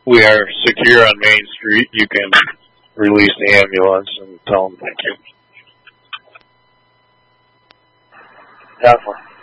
we are secure on Main Street, you can release the ambulance and tell them thank you. Definitely.